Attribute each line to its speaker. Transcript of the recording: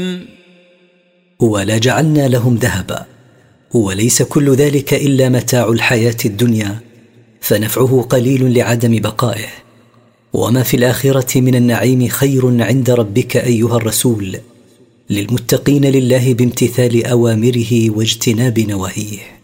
Speaker 1: ولا جعلنا لهم ذهبا، وليس كل ذلك إلا متاع الحياة الدنيا، فنفعه قليل لعدم بقائه، وما في الآخرة من النعيم خير عند ربك أيها الرسول للمتقين لله بامتثال أوامره واجتناب نواهيه.